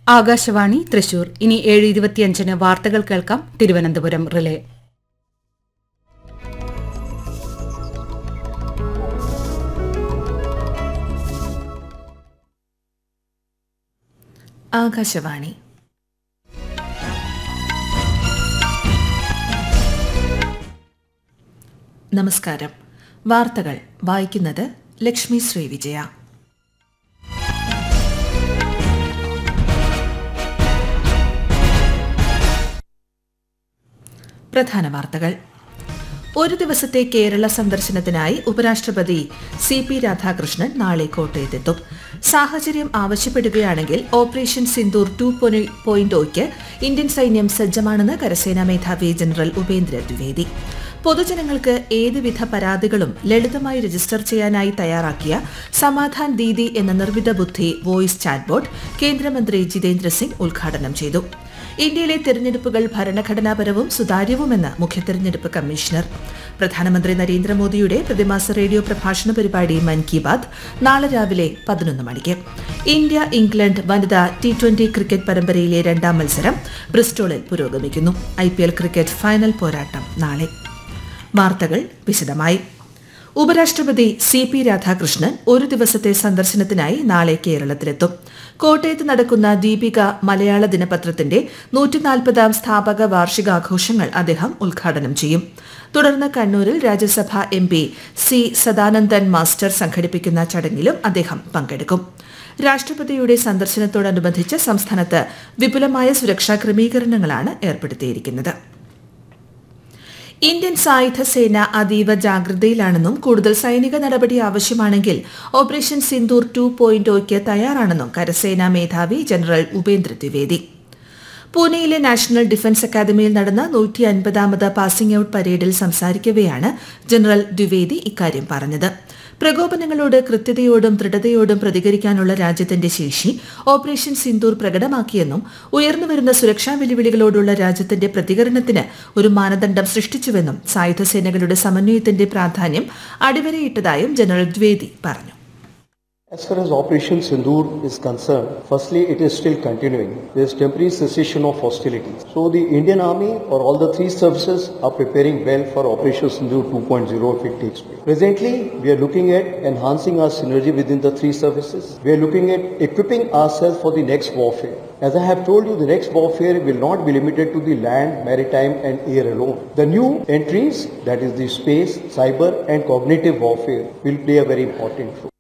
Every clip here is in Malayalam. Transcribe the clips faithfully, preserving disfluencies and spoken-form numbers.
ആകാശവാണി തൃശൂർ. ഇനി ഏഴ് ഇരുപത്തിയഞ്ചിന് വാർത്തകൾ കേൾക്കാം. തിരുവനന്തപുരം റിലേ. ആകാശവാണി. നമസ്കാരം. വാർത്തകൾ വായിക്കുന്നത് ലക്ഷ്മി ശ്രീ വിജയ. പ്രധാന വാർത്തകൾ. ഒരു ദിവസത്തെ കേരള സന്ദർശനത്തിനായി ഉപരാഷ്ട്രപതി സി പി രാധാകൃഷ്ണൻ നാളെ കോട്ടയത്തെത്തും. സാഹചര്യം ആവശ്യപ്പെടുകയാണെങ്കിൽ operation Sindoor two point ഒയ്ക്ക് Indian സൈന്യം സജ്ജമാണെന്ന് കരസേനാ മേധാവി ജനറൽ ഉപേന്ദ്ര ദ്വിവേദി. പൊതുജനങ്ങൾക്ക് ഏതുവിധ പരാതികളും ലളിതമായി രജിസ്റ്റർ ചെയ്യാനായി തയ്യാറാക്കിയ സമാധാൻ ദീദി എന്ന നിർമ്മിത ബുദ്ധി വോയിസ് ചാറ്റ്ബോട്ട് കേന്ദ്രമന്ത്രി ജിതേന്ദ്ര സിംഗ് ഉദ്ഘാടനം ചെയ്തു. ഇന്ത്യയിലെ തെരഞ്ഞെടുപ്പുകൾ ഭരണഘടനാപരവും സുതാര്യവുമെന്ന് മുഖ്യ തെരഞ്ഞെടുപ്പ് കമ്മീഷണർ. പ്രധാനമന്ത്രി നരേന്ദ്രമോദിയുടെ പ്രതിമാസ റേഡിയോ പ്രഭാഷണ പരിപാടി മൻ കി ബാത് നാളെ രാവിലെ പതിനൊന്ന് മണിക്ക്. ഇന്ത്യ ഇംഗ്ലണ്ട് വനിതാ ടി ട്വന്റി ക്രിക്കറ്റ് പരമ്പരയിലെ രണ്ടാം മത്സരം ബ്രിസ്റ്റോളിൽ പുരോഗമിക്കുന്നു. I P L cricket final പോരാട്ടം നാളെ. വാർത്തകൾ വിശദമായി. ഉപരാഷ്ട്രപതി സി പി രാധാകൃഷ്ണൻ ഒരു ദിവസത്തെ സന്ദർശനത്തിനായി നാളെ കേരളത്തിലെത്തും. കോട്ടയത്ത് നടക്കുന്ന ദീപിക മലയാള ദിനപത്രത്തിന്റെ നൂറ്റിനാൽപ്പതാം സ്ഥാപക വാർഷികാഘോഷങ്ങൾ അദ്ദേഹം ഉദ്ഘാടനം ചെയ്യും. തുടർന്ന് കണ്ണൂരിൽ രാജ്യസഭാ M P C Sadanandan master സംഘടിപ്പിക്കുന്ന ചടങ്ങിലും അദ്ദേഹം പങ്കെടുക്കും. രാഷ്ട്രപതിയുടെ സന്ദർശനത്തോടനുബന്ധിച്ച് സംസ്ഥാനത്ത് വിപുലമായ സുരക്ഷാ ക്രമീകരണങ്ങളാണ് ഏർപ്പെടുത്തിയിരിക്കുന്നത്. ഇന്ത്യൻ സായുധ സേന അതീവ ജാഗ്രതയിലാണെന്നും കൂടുതൽ സൈനിക നടപടി ആവശ്യമാണെങ്കിൽ ഓപ്പറേഷൻ സിന്ദൂർ ടു പോയിന്റ് ഒയ്ക്ക് തയ്യാറാണെന്നും കരസേനാ മേധാവി ജനറൽ ഉപേന്ദ്ര ദ്വിവേദി. പൂനെയിലെ നാഷണൽ ഡിഫൻസ് അക്കാദമിയിൽ നടന്ന നൂറ്റി അൻപതാമത് പാസിംഗ് ഔട്ട് പരേഡിൽ സംസാരിക്കവെയാണ് ജനറൽ ദ്വിവേദി ഇക്കാര്യം പറഞ്ഞത്. പ്രകോപനങ്ങളോട് കൃത്യതയോടും ദൃഢതയോടും പ്രതികരിക്കാനുള്ള രാജ്യത്തിന്റെ ശേഷി ഓപ്പറേഷൻ സിന്ദൂർ പ്രകടമാക്കിയെന്നും ഉയർന്നുവരുന്ന സുരക്ഷാ വെല്ലുവിളികളോടുള്ള രാജ്യത്തിന്റെ പ്രതികരണത്തിന് ഒരു മാനദണ്ഡം സൃഷ്ടിച്ചുവെന്നും സായുധസേനകളുടെ സമന്വയത്തിന്റെ പ്രാധാന്യം അടിവരയിട്ടതായും ജനറൽ ദ്വിവേദി പറഞ്ഞു. As far as Operation Sindoor is concerned, firstly, it is still continuing. There is temporary cessation of hostilities. So the Indian Army or all the three services are preparing well for Operation Sindoor two point oh if it takes place. Presently, we are looking at enhancing our synergy within the three services. We are looking at equipping ourselves for the next warfare. As I have told you, the next warfare will not be limited to the land, maritime and air alone. The new entries, that is the space, cyber and cognitive warfare, will play a very important role.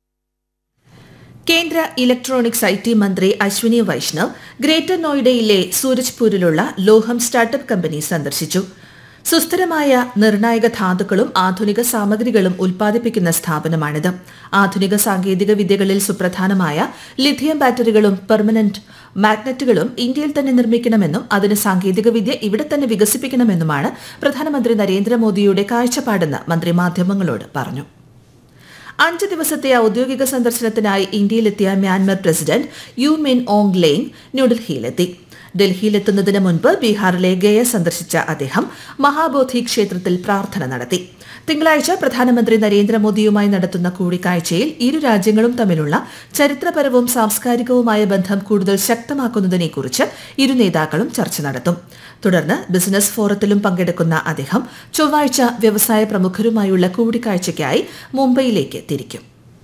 കേന്ദ്ര ഇലക്ട്രോണിക്സ് ഐ ടി മന്ത്രി അശ്വിനി വൈഷ്ണവ് ഗ്രേറ്റർ നോയിഡയിലെ സൂരജ്പൂരിലുള്ള ലോഹം സ്റ്റാർട്ടപ്പ് കമ്പനി സന്ദർശിച്ചു. സുസ്ഥിരമായ നിർണായക ധാതുക്കളും ആധുനിക സാമഗ്രികളും ഉൽപ്പാദിപ്പിക്കുന്ന സ്ഥാപനമാണിത്. ആധുനിക സാങ്കേതിക വിദ്യകളിൽ സുപ്രധാനമായ ലിഥിയം ബാറ്ററികളും പെർമനന്റ് മാഗ്നറ്റുകളും ഇന്ത്യയിൽ തന്നെ നിർമ്മിക്കണമെന്നും അതിന് സാങ്കേതികവിദ്യ ഇവിടെ തന്നെ വികസിപ്പിക്കണമെന്നുമാണ് പ്രധാനമന്ത്രി നരേന്ദ്രമോദിയുടെ കാഴ്ചപ്പാടെന്ന് മന്ത്രി മാധ്യമങ്ങളോട് പറഞ്ഞു. അഞ്ച് ദിവസത്തെ ഔദ്യോഗിക സന്ദർശനത്തിനായി ഇന്ത്യയിലെത്തിയ മ്യാൻമർ പ്രസിഡന്റ് യു മിൻ ഓങ് ലെയ്ങ് ന്യൂഡൽഹിയിലെത്തി. ഡൽഹിയിലെത്തുന്നതിന് മുൻപ് ബീഹാറിലെ ഗയ സന്ദർശിച്ച അദ്ദേഹം മഹാബോധി ക്ഷേത്രത്തിൽ പ്രാർത്ഥന നടത്തി. തിങ്കളാഴ്ച പ്രധാനമന്ത്രി നരേന്ദ്രമോദിയുമായി നടത്തുന്ന കൂടിക്കാഴ്ചയിൽ ഇരു രാജ്യങ്ങളും തമ്മിലുള്ള ചരിത്രപരവും സാംസ്കാരികവുമായ ബന്ധം കൂടുതൽ ശക്തമാക്കുന്നതിനെക്കുറിച്ച് ഇരു നേതാക്കളും ചർച്ച നടത്തും. തുടർന്ന് ബിസിനസ് ഫോറത്തിലും പങ്കെടുക്കുന്ന അദ്ദേഹം ചൊവ്വാഴ്ച വ്യവസായ പ്രമുഖരുമായുള്ള കൂടിക്കാഴ്ചയ്ക്കായി മുംബൈയിലേക്ക് തിരിക്കും.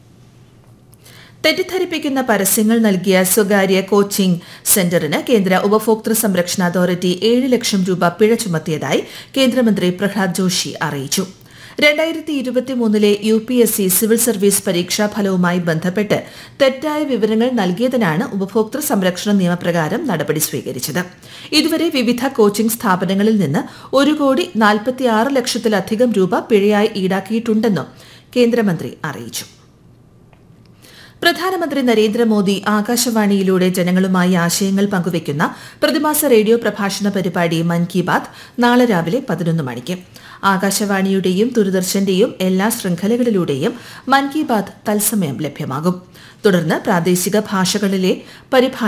തെറ്റിദ്ധരിപ്പിക്കുന്ന പരസ്യങ്ങൾ നൽകിയ സ്വകാര്യ കോച്ചിംഗ് സെന്ററിന് കേന്ദ്ര ഉപഭോക്തൃ സംരക്ഷണ അതോറിറ്റി ഏഴ് ലക്ഷം രൂപ പിഴ ചുമത്തിയതായി കേന്ദ്രമന്ത്രി പ്രഹ്ലാദ് ജോഷി അറിയിച്ചു. രണ്ടായിരത്തി ഇരുപത്തിമൂന്നിലെ U P S C civil service പരീക്ഷാ ഫലവുമായി ബന്ധപ്പെട്ട് തെറ്റായ വിവരങ്ങൾ നൽകിയതിനാണ് ഉപഭോക്തൃ സംരക്ഷണ നിയമപ്രകാരം നടപടി സ്വീകരിച്ചത്. ഇതുവരെ വിവിധ കോച്ചിംഗ് സ്ഥാപനങ്ങളിൽ നിന്ന് ഒരു കോടി നാൽപ്പത്തിയാറ് ലക്ഷത്തിലധികം രൂപ പിഴയായി ഈടാക്കിയിട്ടുണ്ടെന്നും കേന്ദ്രമന്ത്രി അറിയിച്ചു. പ്രധാനമന്ത്രി നരേന്ദ്രമോദി ആകാശവാണിയിലൂടെ ജനങ്ങളുമായി ആശയങ്ങൾ പങ്കുവയ്ക്കുന്ന പ്രതിമാസ റേഡിയോ പ്രഭാഷണ പരിപാടി മൻ കി ബാത് നാളെ രാവിലെ പതിനൊന്ന് മണിക്ക്. ആകാശവാണിയുടെയും ദൂരദർശന്റെയും എല്ലാ ശൃംഖലകളിലൂടെയും മൻ കി ബാത് തത്സമയം ലഭ്യമാകും. തുടർന്ന് പ്രാദേശിക ഭാഷകളിലെ പരിഭാഷ